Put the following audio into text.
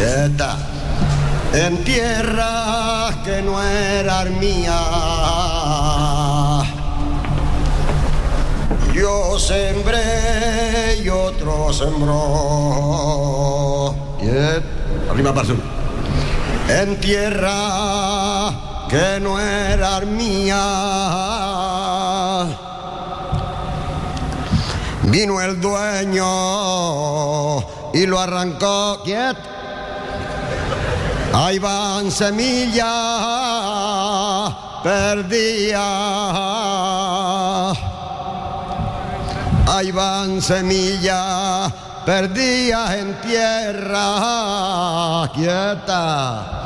Quieta. En tierra que no era mía, yo sembré y otro sembró. Arriba para el sur. En tierra que no era mía, vino el dueño y lo arrancó. ¡Quieto! Ahí van semillas perdidas, ahí van semillas perdidas en tierra quieta.